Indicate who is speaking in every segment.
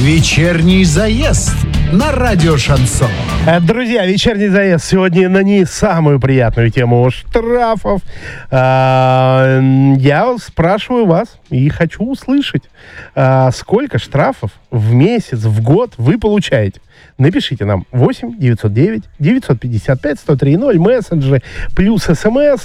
Speaker 1: Вечерний заезд на радио Шансон.
Speaker 2: Друзья, вечерний заезд сегодня на не самую приятную тему штрафов. Я спрашиваю вас и хочу услышать, сколько штрафов в месяц, в год вы получаете. Напишите нам 8 909 955 103 0, мессенджеры плюс СМС.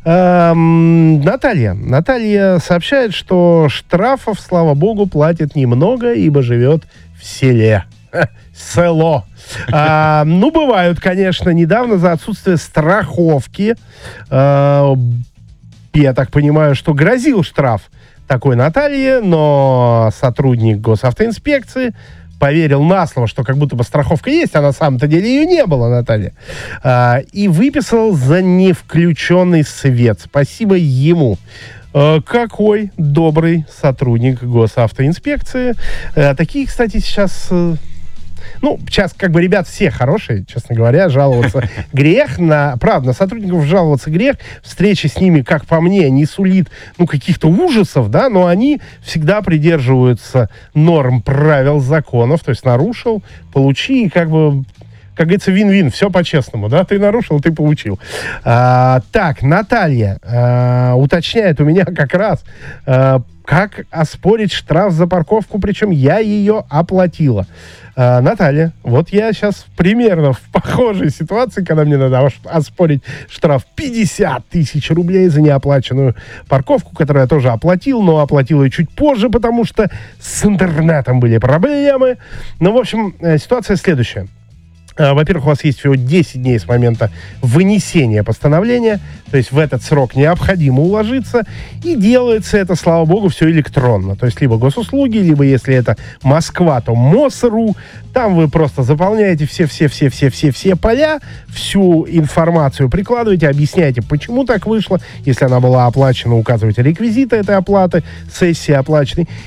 Speaker 2: Наталья сообщает, что штрафов, слава богу, платит немного, ибо живет в селе. Село. Бывают, конечно, недавно за отсутствие страховки. Я так понимаю, что грозил штраф такой Наталье, но сотрудник госавтоинспекции поверил на слово, что как будто бы страховка есть, а на самом-то деле ее не было, Наталья. И выписал за невключенный свет. Спасибо ему. Какой добрый сотрудник госавтоинспекции. Такие, кстати, сейчас... сейчас ребят все хорошие, честно говоря, жаловаться грех. Правда, на сотрудников жаловаться грех. Встреча с ними, как по мне, не сулит каких-то ужасов, да, но они всегда придерживаются норм, правил, законов. То есть нарушил, получи, и как говорится, вин-вин, все по-честному, да, ты нарушил, ты получил. Так, Наталья уточняет у меня как раз, как оспорить штраф за парковку, причем я ее оплатила. Наталья, вот я сейчас примерно в похожей ситуации, когда мне надо оспорить штраф 50 тысяч рублей за неоплаченную парковку, которую я тоже оплатил, но оплатил ее чуть позже, потому что с интернетом были проблемы. В общем, ситуация следующая. Во-первых, у вас есть всего 10 дней с момента вынесения постановления, то есть в этот срок необходимо уложиться, и делается это, слава богу, все электронно. То есть либо госуслуги, либо, если это Москва, то МОСРУ. Там вы просто заполняете все поля, всю информацию прикладываете, объясняете, почему так вышло. Если она была оплачена, указываете реквизиты этой оплаты, сессии оплаченной.